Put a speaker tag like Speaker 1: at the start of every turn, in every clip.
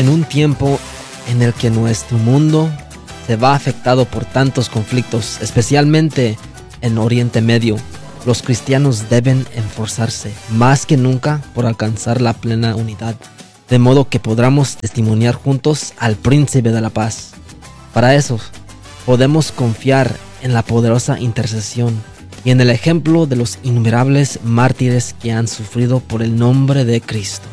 Speaker 1: En un tiempo en el que nuestro mundo se va afectado por tantos conflictos, especialmente en Oriente Medio, los cristianos deben esforzarse más que nunca por alcanzar la plena unidad, de modo que podamos testimoniar juntos al Príncipe de la Paz. Para eso, podemos confiar en la poderosa intercesión y en el ejemplo de los innumerables mártires que han sufrido por el nombre de Cristo.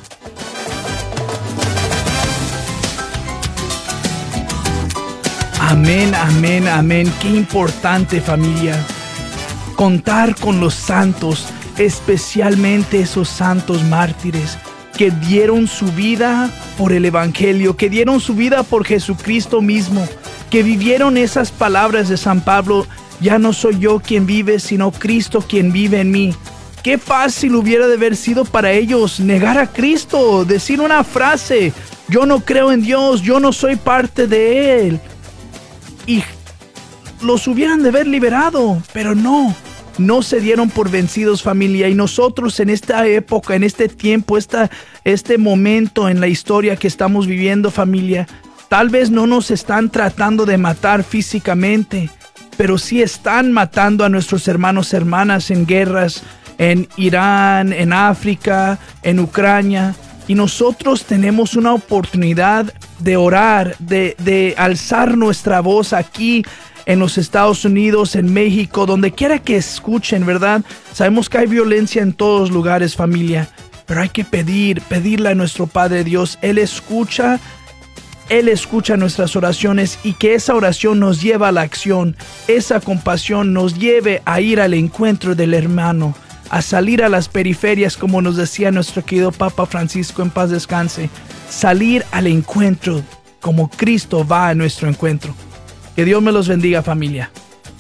Speaker 2: Amén, amén, amén. Qué importante, familia. Contar con los santos, especialmente esos santos mártires que dieron su vida por el Evangelio, que dieron su vida por Jesucristo mismo, que vivieron esas palabras de San Pablo: ya no soy yo quien vive, sino Cristo quien vive en mí. Qué fácil hubiera de haber sido para ellos negar a Cristo, decir una frase: yo no creo en Dios, yo no soy parte de Él. Y los hubieran de haber liberado, pero no se dieron por vencidos, familia. Y nosotros en esta época, en este tiempo, este momento en la historia que estamos viviendo, familia, tal vez no nos están tratando de matar físicamente, pero sí están matando a nuestros hermanos y hermanas en guerras, en Irán, en África, en Ucrania. Y nosotros tenemos una oportunidad de orar, de alzar nuestra voz aquí en los Estados Unidos, en México, donde quiera que escuchen, ¿verdad? Sabemos que hay violencia en todos lugares, familia, pero hay que pedirle a nuestro Padre Dios. Él escucha nuestras oraciones, y que esa oración nos lleve a la acción, esa compasión nos lleve a ir al encuentro del hermano, a salir a las periferias, como nos decía nuestro querido Papa Francisco, en paz descanse, salir al encuentro como Cristo va a nuestro encuentro. Que Dios me los bendiga, familia.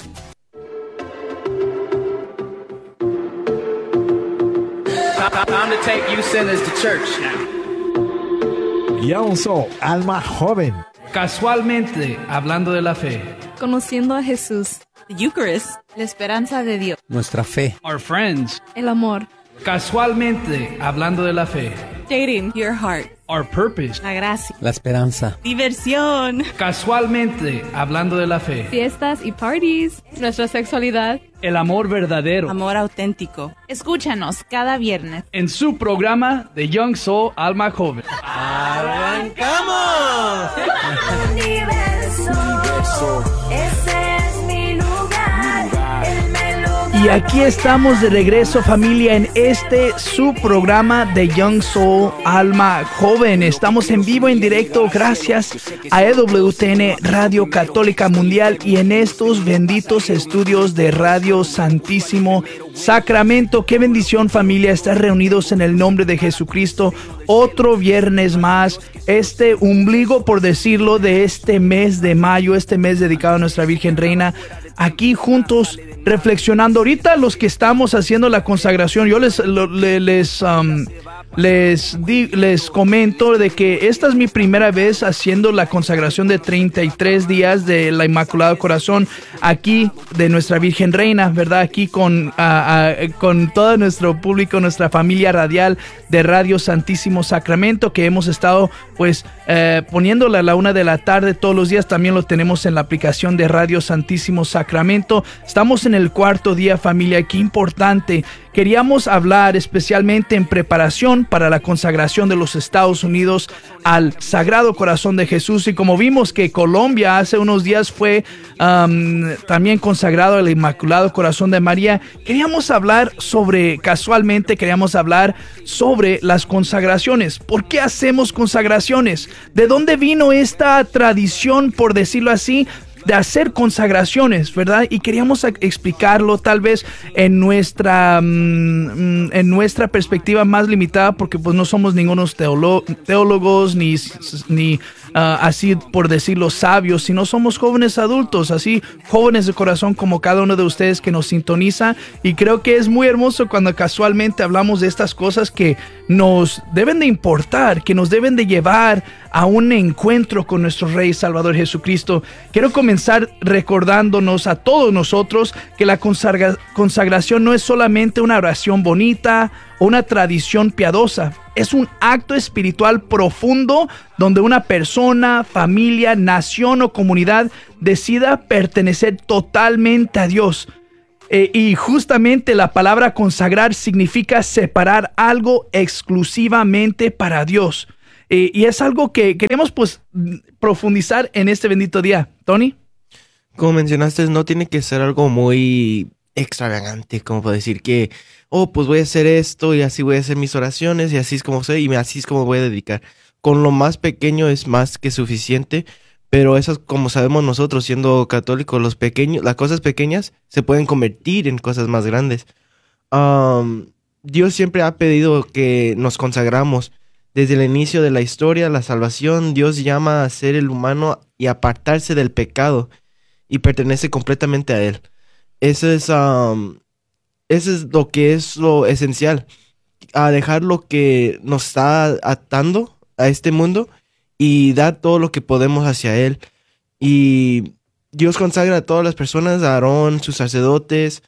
Speaker 3: Young Soul, alma joven.
Speaker 2: Casualmente, hablando de la fe.
Speaker 4: Conociendo a Jesús.
Speaker 5: The Eucharist. La esperanza de Dios.
Speaker 1: Nuestra fe.
Speaker 2: Our friends.
Speaker 4: El amor.
Speaker 2: Casualmente, hablando de la fe.
Speaker 5: Dating. Your heart.
Speaker 2: Our purpose.
Speaker 5: La gracia.
Speaker 1: La esperanza.
Speaker 5: Diversión.
Speaker 2: Casualmente, hablando de la fe.
Speaker 4: Fiestas y parties. Nuestra sexualidad.
Speaker 2: El amor verdadero.
Speaker 5: Amor auténtico. Escúchanos cada viernes
Speaker 2: en su programa de Young Soul, alma joven.
Speaker 6: ¡Arrancamos! Universo, ese es mi lugar.
Speaker 2: Y aquí estamos de regreso, familia, en su programa de Young Soul, alma joven. Estamos en vivo, en directo, gracias a EWTN Radio Católica Mundial y en estos benditos estudios de Radio Santísimo Sacramento. Qué bendición, familia, estar reunidos en el nombre de Jesucristo. Otro viernes más, este ombligo, por decirlo, de este mes de mayo, este mes dedicado a nuestra Virgen Reina, aquí juntos reflexionando. Ahorita los que estamos haciendo la consagración, yo les comento de que esta es mi primera vez haciendo la consagración de 33 días de la Inmaculado Corazón aquí de nuestra Virgen Reina, ¿verdad? Aquí con todo nuestro público, nuestra familia radial de Radio Santísimo Sacramento, que hemos estado pues poniéndola a la 1 de la tarde todos los días. También lo tenemos en la aplicación de Radio Santísimo Sacramento. Estamos en el cuarto día, familia. Qué importante. Queríamos hablar especialmente en preparación para la consagración de los Estados Unidos al Sagrado Corazón de Jesús. Y como vimos que Colombia hace unos días fue también consagrado al Inmaculado Corazón de María, queríamos hablar sobre las consagraciones. ¿Por qué hacemos consagraciones? ¿De dónde vino esta tradición, por decirlo así, de hacer consagraciones, verdad? Y queríamos explicarlo tal vez en nuestra perspectiva más limitada, porque pues no somos ningunos teólogos ni así por decirlo sabios, sino somos jóvenes adultos, así jóvenes de corazón como cada uno de ustedes que nos sintoniza. Y creo que es muy hermoso cuando casualmente hablamos de estas cosas que nos deben de importar, que nos deben de llevar a un encuentro con nuestro Rey y Salvador Jesucristo. Quiero comenzar recordándonos a todos nosotros que la consagración no es solamente una oración bonita o una tradición piadosa. Es un acto espiritual profundo donde una persona, familia, nación o comunidad decida pertenecer totalmente a Dios. Y justamente la palabra consagrar significa separar algo exclusivamente para Dios. Y es algo que queremos pues profundizar en este bendito día. ¿Tony?
Speaker 7: Como mencionaste, no tiene que ser algo muy extravagante, como para decir que, pues voy a hacer esto y así voy a hacer mis oraciones y así es como soy y así es como voy a dedicar. Con lo más pequeño es más que suficiente. Pero eso, como sabemos nosotros, siendo católicos, las cosas pequeñas se pueden convertir en cosas más grandes. Dios siempre ha pedido que nos consagramos. Desde el inicio de la historia, la salvación, Dios llama a ser el humano y apartarse del pecado y pertenece completamente a Él. Eso es lo que es lo esencial. A dejar lo que nos está atando a este mundo y dar todo lo que podemos hacia Él. Y Dios consagra a todas las personas, a Aarón, sus sacerdotes.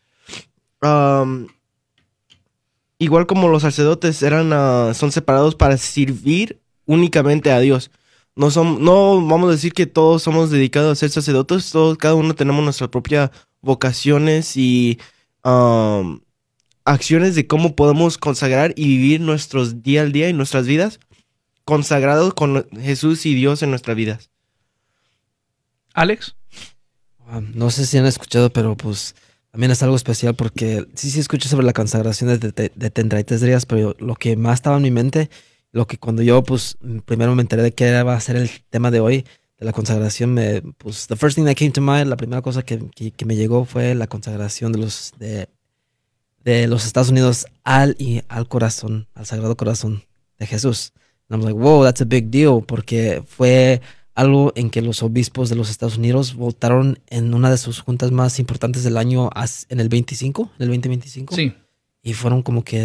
Speaker 7: Igual como los sacerdotes son separados para servir únicamente a Dios. No vamos a decir que todos somos dedicados a ser sacerdotes. Cada uno tenemos nuestras propias vocaciones y acciones de cómo podemos consagrar y vivir nuestros día al día y nuestras vidas consagrados con Jesús y Dios en nuestras vidas.
Speaker 2: Alex.
Speaker 1: No sé si han escuchado, pero pues también es algo especial porque sí escuché sobre la consagración de 33 días, pero lo que más estaba en mi mente, lo que cuando yo pues primero me enteré de que iba a ser el tema de hoy, de la consagración, pues the first thing that came to mind, la primera cosa que me llegó fue la consagración de los Estados Unidos al corazón, al Sagrado Corazón de Jesús. And I'm like, wow, that's a big deal, porque fue algo en que los obispos de los Estados Unidos votaron en una de sus juntas más importantes del año en el 2025.
Speaker 2: Sí.
Speaker 1: Y fueron como que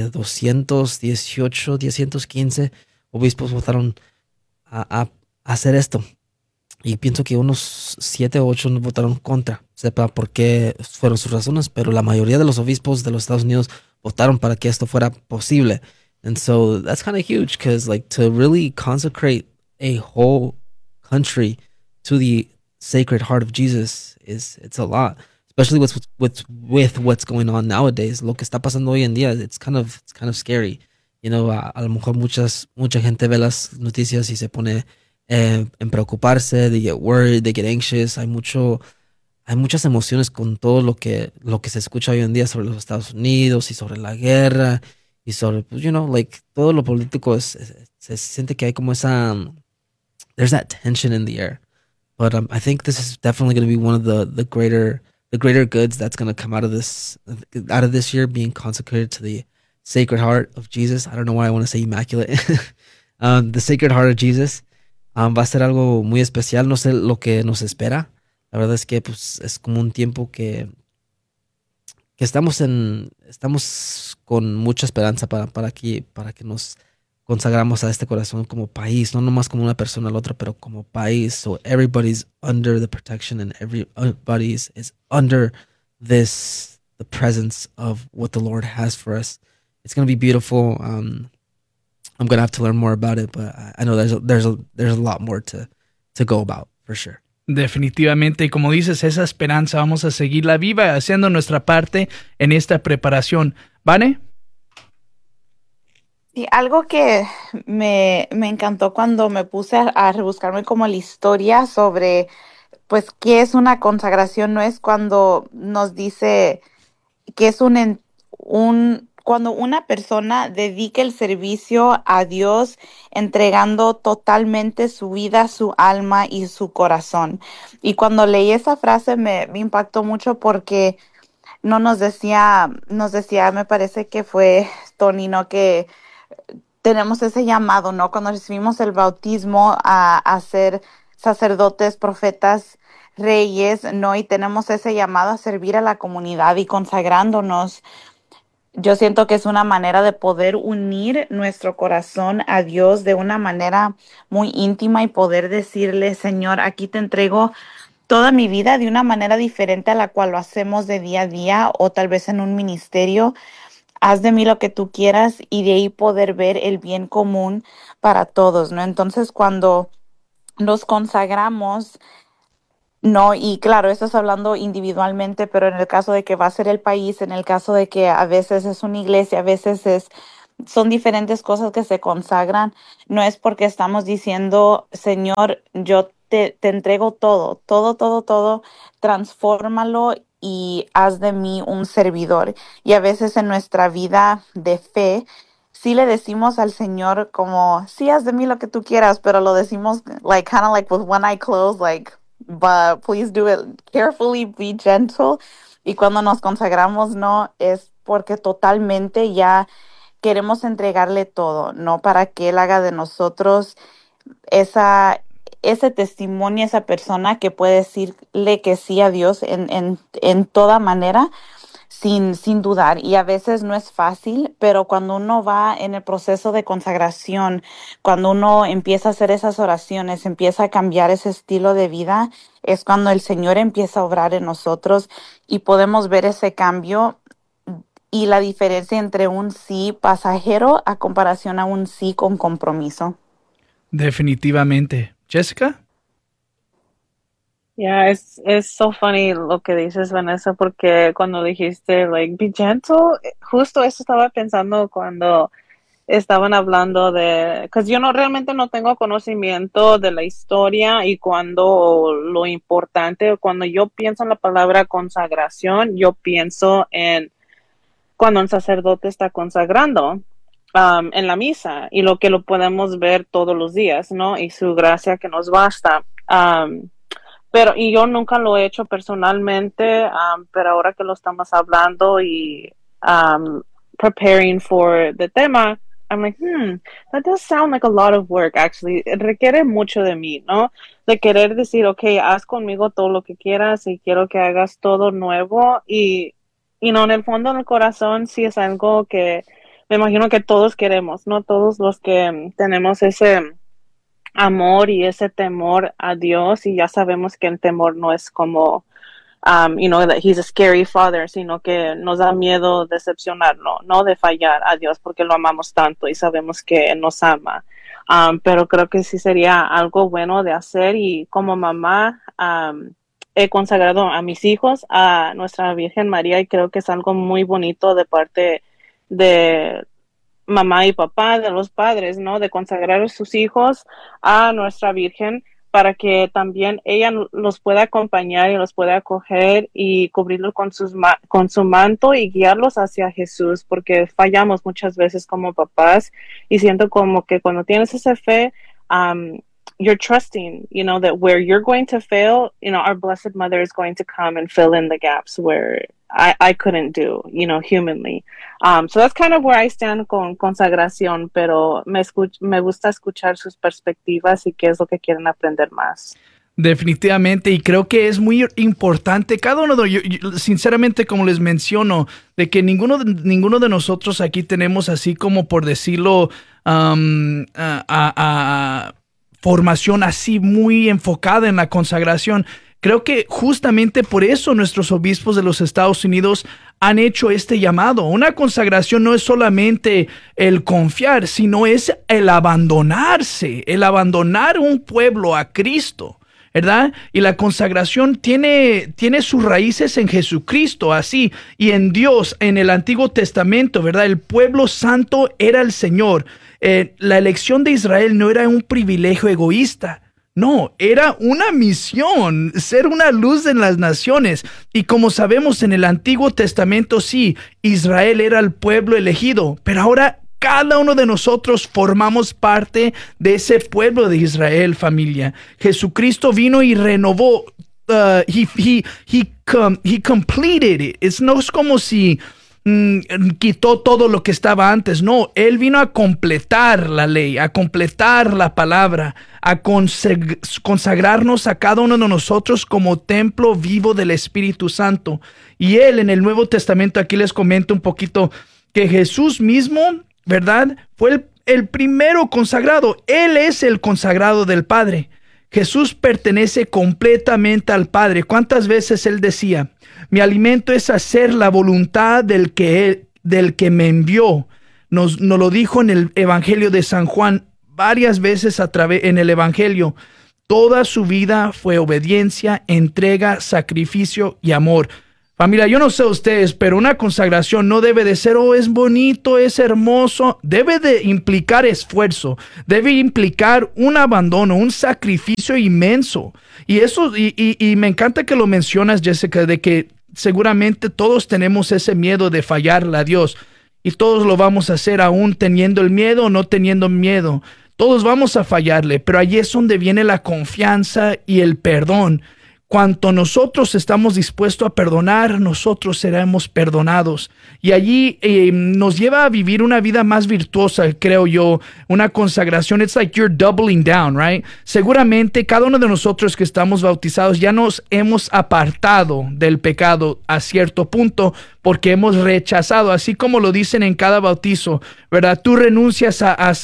Speaker 1: 215 obispos votaron a hacer esto. Y pienso que unos 7 o 8 votaron contra. Sepa por qué fueron sus razones, pero la mayoría de los obispos de los Estados Unidos votaron para que esto fuera posible. And so that's kind of huge because like to really consecrate a whole country to the Sacred Heart of Jesus it's a lot, especially with what's going on nowadays. Lo que está pasando hoy en día, it's kind of scary. You know, a lo mejor mucha gente ve las noticias y se pone en preocuparse, they get worried, they get anxious. Hay muchas emociones con todo lo que se escucha hoy en día sobre los Estados Unidos y sobre la guerra. Y sobre, pues, you know, like, todo lo político se siente que hay como esa, there's that tension in the air. But I think this is definitely going to be one of the greater goods that's going to come out of this year, being consecrated to the Sacred Heart of Jesus. I don't know why I want to say immaculate. The Sacred Heart of Jesus. Va a ser algo muy especial. No sé lo que nos espera. La verdad es que, pues, es como un tiempo que estamos con mucha esperanza para que nos consagramos a este corazón como país, no nomás como una persona al otro, pero como país. So everybody's under the protection and everybody is under the presence of what the Lord has for us. It's going to be beautiful. I'm going to have to learn more about it, but I know there's a lot more to go about for sure.
Speaker 2: Definitivamente, y como dices, esa esperanza vamos a seguirla viva, haciendo nuestra parte en esta preparación. ¿Vane?
Speaker 8: Sí, algo que me encantó cuando me puse a rebuscarme como la historia sobre, pues, qué es una consagración, no es cuando nos dice que es cuando una persona dedica el servicio a Dios entregando totalmente su vida, su alma y su corazón. Y cuando leí esa frase me impactó mucho porque no nos decía, me parece que fue Tony, ¿no? Que tenemos ese llamado, ¿no? Cuando recibimos el bautismo a ser sacerdotes, profetas, reyes, ¿no? Y tenemos ese llamado a servir a la comunidad y consagrándonos. yo siento que es una manera de poder unir nuestro corazón a Dios de una manera muy íntima y poder decirle, Señor, aquí te entrego toda mi vida de una manera diferente a la cual lo hacemos de día a día o tal vez en un ministerio. Haz de mí lo que tú quieras y de ahí poder ver el bien común para todos, ¿no? Entonces, cuando nos consagramos, no, y claro, esto es hablando individualmente, pero en el caso de que va a ser el país, en el caso de que a veces es una iglesia, a veces son diferentes cosas que se consagran, no es porque estamos diciendo, Señor, yo te entrego todo, todo, todo, todo, transfórmalo y haz de mí un servidor. Y a veces en nuestra vida de fe, sí le decimos al Señor como, sí, haz de mí lo que tú quieras, pero lo decimos like kind of like with one eye closed, like, but please do it carefully, be gentle. Y cuando nos consagramos, no, es porque totalmente ya queremos entregarle todo, no para que Él haga de nosotros esa, ese testimonio, esa persona que puede decirle que sí a Dios en toda manera, sin dudar. Y a veces no es fácil, pero cuando uno va en el proceso de consagración, cuando uno empieza a hacer esas oraciones, empieza a cambiar ese estilo de vida, es cuando el Señor empieza a obrar en nosotros y podemos ver ese cambio y la diferencia entre un sí pasajero a comparación a un sí con compromiso.
Speaker 2: Definitivamente. Jessica?
Speaker 9: Yeah, it's so funny lo que dices, Vanessa, porque cuando dijiste, like, be gentle, justo eso estaba pensando cuando estaban hablando de, que yo realmente no tengo conocimiento de la historia y cuando lo importante, cuando yo pienso en la palabra consagración, yo pienso en cuando un sacerdote está consagrando en la misa y lo que lo podemos ver todos los días, ¿no? Y su gracia que nos basta. Y yo nunca lo he hecho personalmente, pero ahora que lo estamos hablando y preparing for the tema, I'm like, that does sound like a lot of work, actually. Requiere mucho de mí, ¿no? De querer decir, okay, haz conmigo todo lo que quieras y quiero que hagas todo nuevo. Y no, en el fondo del corazón sí es algo que me imagino que todos queremos, ¿no? Todos los que tenemos ese amor y ese temor a Dios y ya sabemos que el temor no es como, that he's a scary father, sino que nos da miedo decepcionarlo, no de fallar a Dios porque lo amamos tanto y sabemos que Él nos ama. Pero creo que sí sería algo bueno de hacer y como mamá he consagrado a mis hijos a Nuestra Virgen María y creo que es algo muy bonito de parte de mamá y papá, de los padres, ¿no? De consagrar a sus hijos a Nuestra Virgen para que también ella los pueda acompañar y los pueda acoger y cubrirlos con su manto y guiarlos hacia Jesús, porque fallamos muchas veces como papás y siento como que cuando tienes esa fe, you're trusting, that where you're going to fail, our Blessed Mother is going to come and fill in the gaps where I couldn't do, humanly. So that's kind of where I stand con consagración, pero me gusta escuchar sus perspectivas y qué es lo que quieren aprender más.
Speaker 2: Definitivamente, y creo que es muy importante cada uno de sinceramente, como les menciono, de que ninguno de nosotros aquí tenemos así como por decirlo formación así muy enfocada en la consagración. Creo que justamente por eso nuestros obispos de los Estados Unidos han hecho este llamado. Una consagración no es solamente el confiar, sino es el abandonarse, el abandonar un pueblo a Cristo, ¿verdad? Y la consagración tiene sus raíces en Jesucristo, así, y en Dios, en el Antiguo Testamento, ¿verdad? El pueblo santo era el Señor. La elección de Israel no era un privilegio egoísta. No, era una misión, ser una luz en las naciones. Y como sabemos en el Antiguo Testamento, sí, Israel era el pueblo elegido, pero ahora cada uno de nosotros formamos parte de ese pueblo de Israel, familia. Jesucristo vino y renovó, he completed it. No es como si quitó todo lo que estaba antes. No, Él vino a completar la ley, a completar la palabra, a consagrarnos a cada uno de nosotros como templo vivo del Espíritu Santo. Y Él en el Nuevo Testamento, aquí les comento un poquito que Jesús mismo, ¿verdad? Fue el primero consagrado. Él es el consagrado del Padre. Jesús pertenece completamente al Padre. ¿Cuántas veces Él decía, mi alimento es hacer la voluntad del que me envió? Nos lo dijo en el Evangelio de San Juan varias veces en el Evangelio. Toda su vida fue obediencia, entrega, sacrificio y amor. Familia, yo no sé ustedes, pero una consagración no debe de ser, es bonito, es hermoso. Debe de implicar esfuerzo, debe implicar un abandono, un sacrificio inmenso. Y eso, y me encanta que lo mencionas, Jessica, de que seguramente todos tenemos ese miedo de fallarle a Dios. Y todos lo vamos a hacer aún teniendo el miedo o no teniendo miedo. Todos vamos a fallarle, pero allí es donde viene la confianza y el perdón. Cuanto nosotros estamos dispuestos a perdonar, nosotros seremos perdonados. Y allí nos lleva a vivir una vida más virtuosa, creo yo. Una consagración, it's like you're doubling down, right? Seguramente cada uno de nosotros que estamos bautizados ya nos hemos apartado del pecado a cierto punto porque hemos rechazado, así como lo dicen en cada bautizo, ¿verdad? Tú renuncias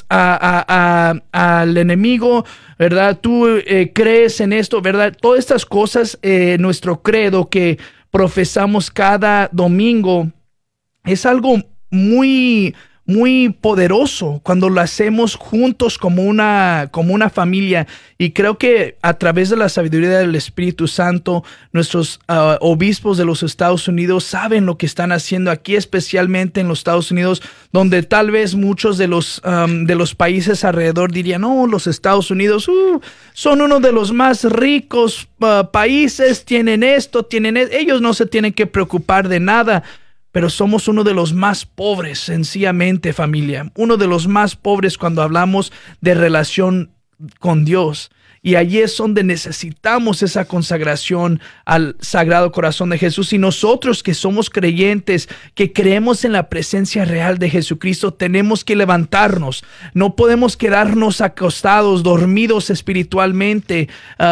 Speaker 2: al enemigo, ¿verdad? Tú crees en esto, ¿verdad? Todas estas cosas, nuestro credo que profesamos cada domingo, es algo muy, muy poderoso cuando lo hacemos juntos como una familia. Y creo que a través de la sabiduría del Espíritu Santo, nuestros obispos de los Estados Unidos saben lo que están haciendo aquí, especialmente en los Estados Unidos, donde tal vez muchos de los países alrededor dirían, no, los Estados Unidos son uno de los más ricos países, tienen esto, ellos no se tienen que preocupar de nada. Pero somos uno de los más pobres, sencillamente, familia. Uno de los más pobres cuando hablamos de relación con Dios. Y allí es donde necesitamos esa consagración al Sagrado Corazón de Jesús. Y nosotros que somos creyentes, que creemos en la presencia real de Jesucristo, tenemos que levantarnos. No podemos quedarnos acostados, dormidos espiritualmente,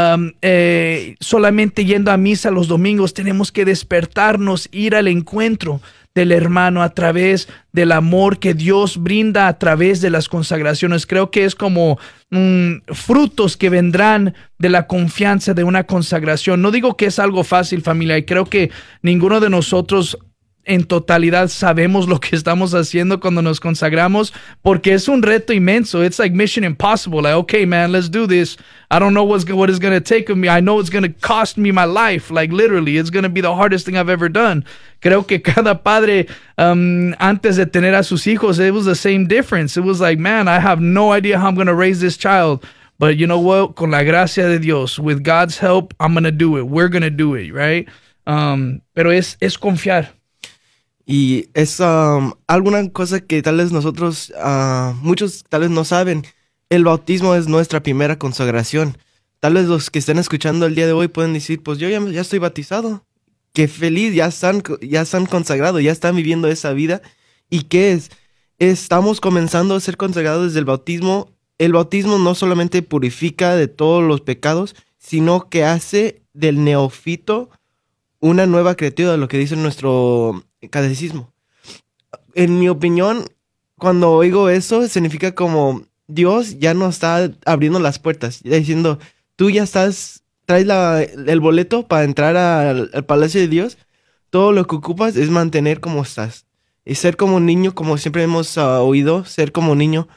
Speaker 2: solamente yendo a misa los domingos. Tenemos que despertarnos, ir al encuentro del hermano a través del amor que Dios brinda a través de las consagraciones. Creo que es como frutos que vendrán de la confianza de una consagración. No digo que es algo fácil, familia, y creo que ninguno de nosotros en totalidad sabemos lo que estamos haciendo cuando nos consagramos, porque es un reto inmenso. It's like Mission Impossible. Like, okay, man, let's do this. I don't know what it's going to take of me. I know it's going to cost me my life. Like, literally, it's going to be the hardest thing I've ever done. Creo que cada padre, antes de tener a sus hijos, it was the same difference. It was like, man, I have no idea how I'm going to raise this child. But you know what? Con la gracia de Dios, with God's help, I'm going to do it. We're going to do it, right? Pero es confiar.
Speaker 7: Y es alguna cosa que tal vez nosotros, muchos tal vez no saben. El bautismo es nuestra primera consagración. Tal vez los que estén escuchando el día de hoy pueden decir, pues yo ya estoy bautizado. Qué feliz, ya están consagrados, ya están viviendo esa vida. ¿Y qué es? Estamos comenzando a ser consagrados desde el bautismo. El bautismo no solamente purifica de todos los pecados, sino que hace del neófito una nueva criatura, lo que dice nuestro catecismo. En mi opinión, cuando oigo eso, significa como Dios ya nos está abriendo las puertas, diciendo, tú ya traes el boleto para entrar al palacio de Dios. Todo lo que ocupas es mantener como estás. Y ser como un niño, como siempre hemos oído, ser como un niño.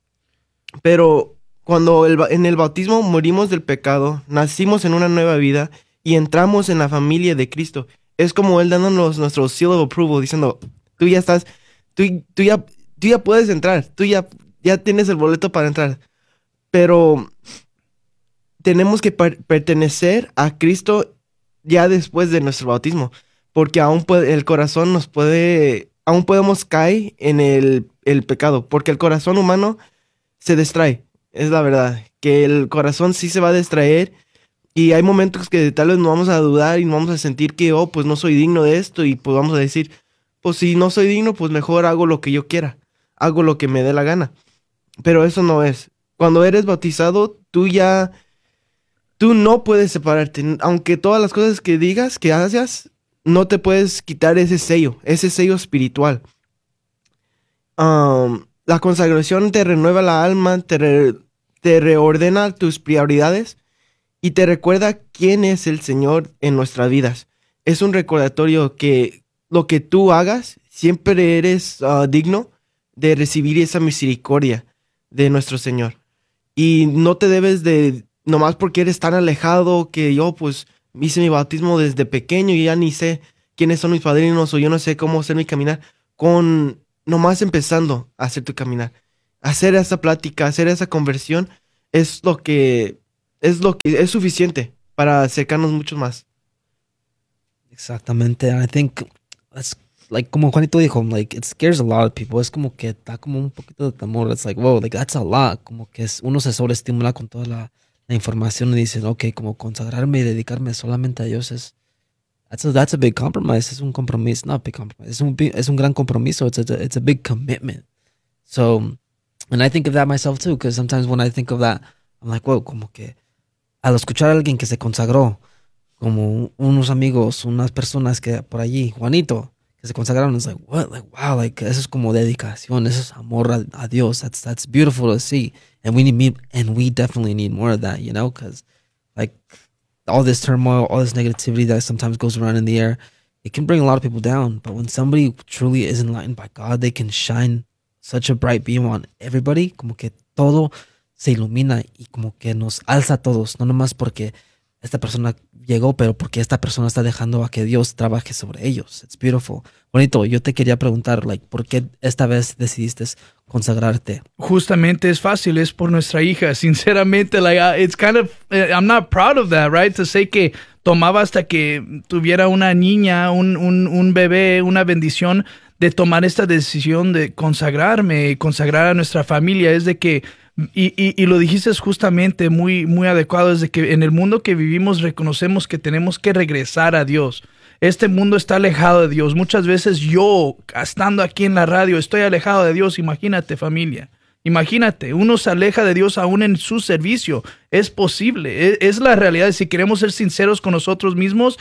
Speaker 7: Pero cuando en el bautismo morimos del pecado, nacimos en una nueva vida y entramos en la familia de Cristo. Es como Él dándonos nuestro seal of approval, diciendo, tú ya estás, tú ya puedes entrar, tú ya tienes el boleto para entrar. Pero tenemos que pertenecer a Cristo ya después de nuestro bautismo, porque aún el corazón aún podemos caer en el pecado, porque el corazón humano se distrae, es la verdad, que el corazón sí se va a distraer. Y hay momentos que tal vez nos vamos a dudar y nos vamos a sentir que, pues no soy digno de esto. Y pues vamos a decir, pues si no soy digno, pues mejor hago lo que yo quiera. Hago lo que me dé la gana. Pero eso no es. Cuando eres bautizado, tú no puedes separarte. Aunque todas las cosas que digas, que hagas, no te puedes quitar ese sello espiritual. la consagración te renueva la alma, te reordena tus prioridades y te recuerda quién es el Señor en nuestras vidas. Es un recordatorio que lo que tú hagas, siempre eres digno de recibir esa misericordia de nuestro Señor. Y no te debes de, nomás porque eres tan alejado que yo pues hice mi bautismo desde pequeño y ya ni sé quiénes son mis padrinos o yo no sé cómo hacer mi caminar, con nomás empezando a hacer tu caminar. Hacer esa plática, hacer esa conversión es lo que es suficiente para acercarnos mucho más.
Speaker 1: Exactamente. I think that's like como Juanito dijo, like it scares a lot of people. Es como que da como un poquito de temor. It's like, wow, like that's a lot. Como que uno se sobreestimula con toda la información y dice, okay, como consagrarme y dedicarme solamente a Dios that's a big compromise. Es un compromiso, not a big compromise. Es un gran compromiso. It's a big commitment. So, and I think of that myself too, because sometimes when I think of that, I'm like, wow, como que al escuchar a alguien que se consagró, como unos amigos, unas personas que por allí, Juanito, que se consagraron, it's like, what? Like, wow, like, eso es como dedicación, eso es amor a Dios. That's beautiful to see. And we definitely need more of that, you know, because like all this turmoil, all this negativity that sometimes goes around in the air, it can bring a lot of people down. But when somebody truly is enlightened by God, they can shine such a bright beam on everybody, como que todo se ilumina y como que nos alza a todos, no nomás porque esta persona llegó, pero porque esta persona está dejando a que Dios trabaje sobre ellos. It's beautiful. Bonito, yo te quería preguntar, like, ¿por qué esta vez decidiste consagrarte?
Speaker 2: Justamente es fácil, es por nuestra hija. Sinceramente, like, it's kind of, I'm not proud of that, right? To say que tomaba hasta que tuviera una niña, un bebé, una bendición de tomar esta decisión de consagrarme, consagrar a nuestra familia. Es de que y lo dijiste justamente muy, muy adecuado, es de que en el mundo que vivimos reconocemos que tenemos que regresar a Dios. Este mundo está alejado de Dios. Muchas veces yo, estando aquí en la radio, estoy alejado de Dios. Imagínate, familia. Imagínate, uno se aleja de Dios aún en su servicio. Es posible, es la realidad. Si queremos ser sinceros con nosotros mismos,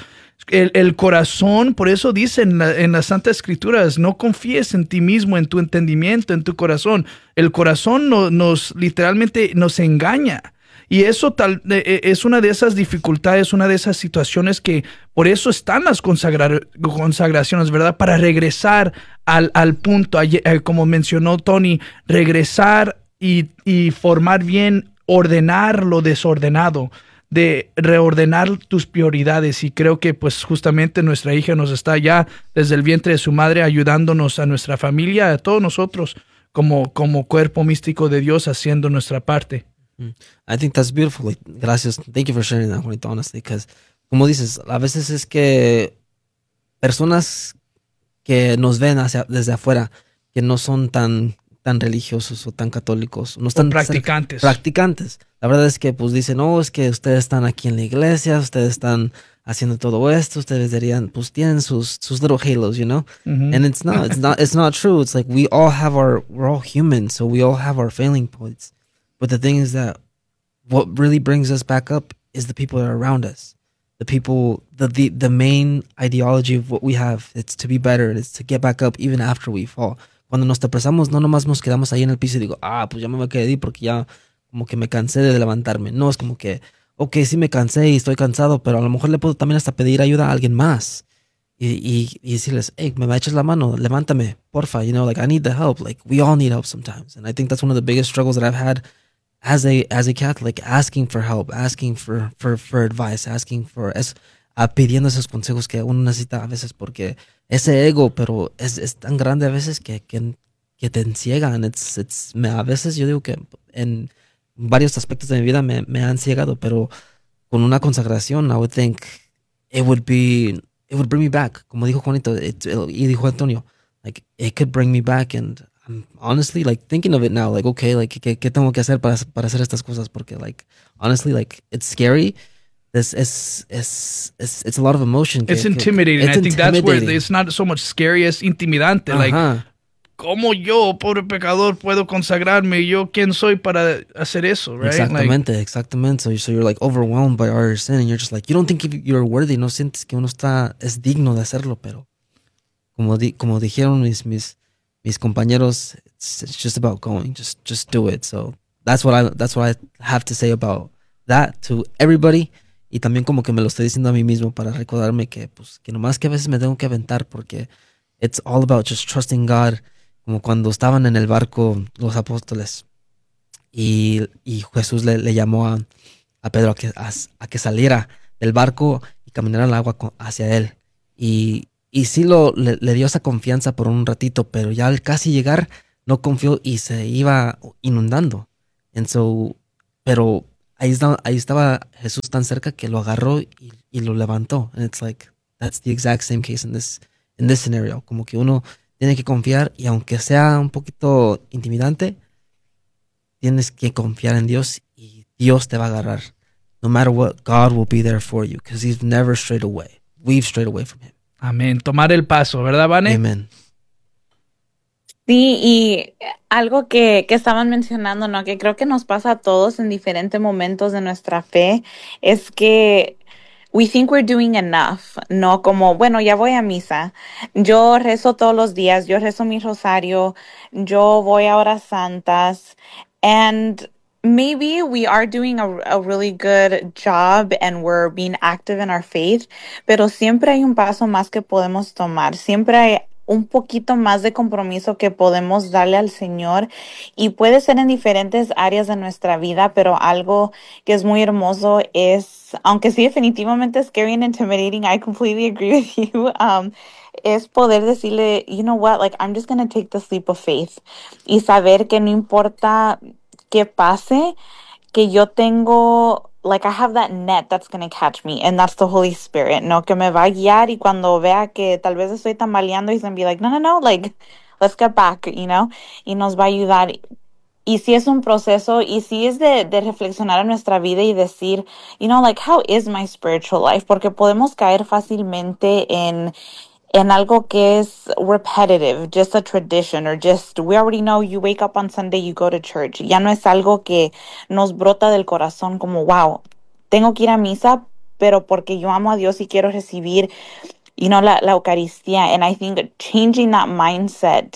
Speaker 2: el corazón, por eso dice en las Santas Escrituras, no confíes en ti mismo, en tu entendimiento, en tu corazón. El corazón literalmente nos engaña. Y eso es una de esas dificultades, una de esas situaciones que por eso están las consagraciones, ¿verdad? Para regresar al punto, como mencionó Tony, regresar y formar bien, ordenar lo desordenado, de reordenar tus prioridades. Y creo que pues justamente nuestra hija nos está ya desde el vientre de su madre ayudándonos a nuestra familia, a todos nosotros como cuerpo místico de Dios haciendo nuestra parte.
Speaker 1: I think that's beautiful. Like, gracias. Thank you for sharing that, Juanito, honestly, because como dices, a veces es que personas que nos ven desde afuera, que no son tan religiosos o tan católicos, no están practicantes. La verdad es que pues dicen, no, es que ustedes están aquí en la iglesia, ustedes están haciendo todo esto, ustedes pues tienen sus little halos, you know? Mm-hmm. And it's not true. It's like we're all human, so we all have our failing points. But the thing is that what really brings us back up is the people that are around us. The people, the main ideology of what we have, it's to be better, it's to get back up even after we fall. Cuando nos tropezamos, no nomás nos quedamos ahí en el piso y digo, pues ya me voy a quedar ahí porque ya como que me cansé de levantarme. No, es como que, ok, sí me cansé y estoy cansado, pero a lo mejor le puedo también hasta pedir ayuda a alguien más. Y decirles, hey, me echas la mano, levántame, porfa, you know, like I need the help. Like we all need help sometimes. And I think that's one of the biggest struggles that I've had as a Catholic, asking for help, asking for advice, pidiendo esos consejos que uno necesita a veces, porque ese ego, pero es tan grande a veces que te enciegan. A veces yo digo que en varios aspectos de mi vida me han ciegado, pero con una consagración, I would think it would bring me back. Como dijo Juanito, y dijo Antonio, like it could bring me back. And I'm honestly like thinking of it now, like okay, like ¿qué tengo que hacer para hacer estas cosas? Porque like honestly, like it's scary. It's a lot of emotion.
Speaker 2: It's intimidating. I think that's where it's not so much scary as intimidante. Like, ¿cómo yo, pobre pecador, puedo consagrarme? ¿Yo quién soy para hacer eso? Right?
Speaker 1: Exactamente. So you're like overwhelmed by all your sin, and you're just like, you don't think you're worthy. No sientes que uno es digno de hacerlo, pero como dijeron mis mis compañeros, it's just about going. Just do it. So that's what I have to say about that to everybody. Y también como que me lo estoy diciendo a mí mismo para recordarme que pues que nomás que a veces me tengo que aventar porque it's all about just trusting God. Como cuando estaban en el barco los apóstoles y Jesús le llamó a Pedro a que saliera del barco y caminara al agua hacia él. Y sí le dio esa confianza por un ratito, pero ya al casi llegar no confió y se iba inundando. And so, pero ahí estaba Jesús tan cerca que lo agarró y lo levantó. And it's like, that's the exact same case in this scenario. Como que uno tiene que confiar y aunque sea un poquito intimidante, tienes que confiar en Dios y Dios te va a agarrar. No matter what, God will be there for you because He's never strayed away. We've strayed away from Him.
Speaker 2: Amén. Tomar el paso, ¿verdad, Vane?
Speaker 1: Amen.
Speaker 8: Sí, y algo que estaban mencionando, ¿no? Que creo que nos pasa a todos en diferentes momentos de nuestra fe, es que we think we're doing enough, ¿no? Como, bueno, ya voy a misa, yo rezo todos los días, yo rezo mi rosario, yo voy a horas santas, and maybe we are doing a really good job and we're being active in our faith, pero siempre hay un paso más que podemos tomar, siempre hay un poquito más de compromiso que podemos darle al Señor y puede ser en diferentes áreas de nuestra vida, pero algo que es muy hermoso es, aunque sí definitivamente es scary and intimidating, I completely agree with you, es poder decirle, you know what, like I'm just going to take this leap of faith y saber que no importa qué pase, que yo tengo, like I have that net that's going to catch me, and that's the Holy Spirit, ¿no? Que me va a guiar y cuando vea que tal vez estoy tambaleando, he's going to be like, no, like, let's get back, you know? Y nos va a ayudar. Y si es un proceso, y si es de reflexionar en nuestra vida y decir, you know, like, how is my spiritual life? Porque podemos caer fácilmente en algo que es repetitive, just a tradition, or just, we already know you wake up on Sunday, you go to church. Ya no es algo que nos brota del corazón como, wow, tengo que ir a misa, pero porque yo amo a Dios y quiero recibir, you know, la Eucaristía. And I think changing that mindset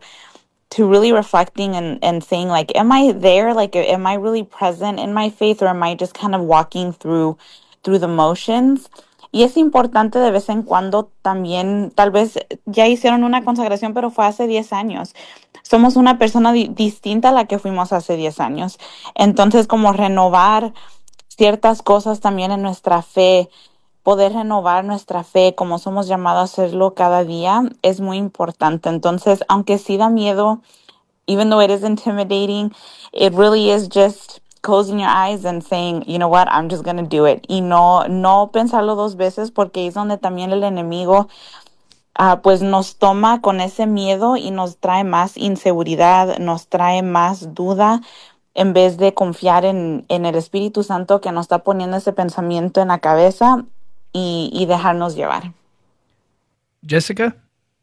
Speaker 8: to really reflecting and saying, like, am I there? Like, am I really present in my faith, or am I just kind of walking through the motions? Y es importante de vez en cuando también, tal vez ya hicieron una consagración, pero fue hace 10 años. Somos una persona distinta a la que fuimos hace 10 años. Entonces, como renovar ciertas cosas también en nuestra fe, poder renovar nuestra fe como somos llamados a hacerlo cada día, es muy importante. Entonces, aunque sí da miedo, even though it is intimidating, it really is just closing your eyes and saying, you know what, I'm just going to do it. Y no pensarlo dos veces, porque es donde también el enemigo pues nos toma con ese miedo y nos trae más inseguridad, nos trae más duda, en vez de confiar en el Espíritu Santo que nos está poniendo ese pensamiento en la cabeza y dejarnos llevar.
Speaker 2: Jessica.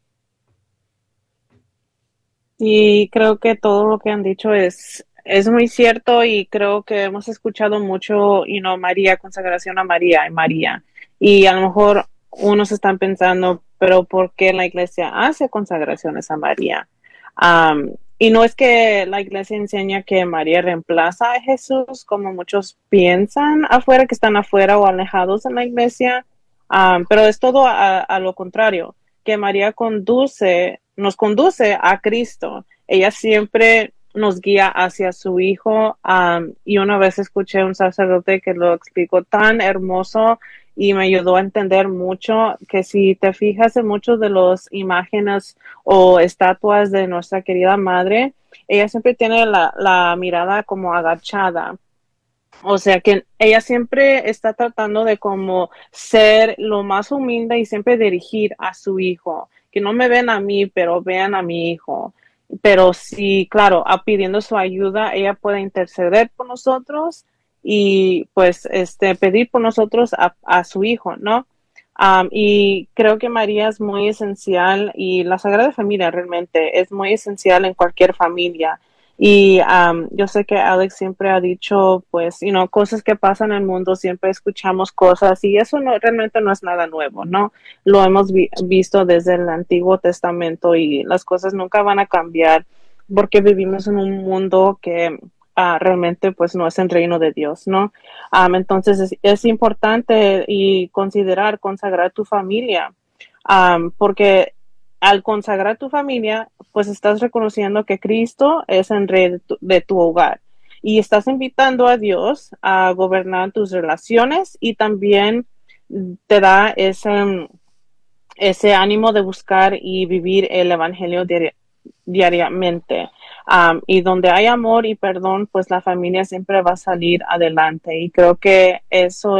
Speaker 9: Y creo que todo lo que han dicho es muy cierto, y creo que hemos escuchado mucho, María, consagración a María y María. Y a lo mejor unos están pensando, pero ¿por qué la iglesia hace consagraciones a María? Y no es que la iglesia enseña que María reemplaza a Jesús, como muchos piensan afuera, que están afuera o alejados en la iglesia, pero es todo a lo contrario, que María nos conduce a Cristo. Ella siempre nos guía hacia su Hijo, y una vez escuché un sacerdote que lo explicó tan hermoso y me ayudó a entender mucho, que si te fijas en muchos de los imágenes o estatuas de nuestra querida madre, ella siempre tiene la mirada como agachada. O sea que ella siempre está tratando de como ser lo más humilde y siempre dirigir a su Hijo. Que no me ven a mí, pero vean a mi Hijo. Pero sí, claro, pidiendo su ayuda, ella puede interceder por nosotros y pues pedir por nosotros a su Hijo, ¿no? Y creo que María es muy esencial, y la Sagrada Familia realmente es muy esencial en cualquier familia. Y yo sé que Alex siempre ha dicho, pues, cosas que pasan en el mundo, siempre escuchamos cosas y eso realmente no es nada nuevo, ¿no? Lo hemos visto desde el Antiguo Testamento y las cosas nunca van a cambiar porque vivimos en un mundo que realmente pues no es el reino de Dios, ¿no? Entonces es importante y consagrar tu familia, porque al consagrar tu familia, pues estás reconociendo que Cristo es el rey de tu hogar y estás invitando a Dios a gobernar tus relaciones y también te da ese ánimo de buscar y vivir el evangelio diariamente. Y donde hay amor y perdón, pues la familia siempre va a salir adelante. Y creo que eso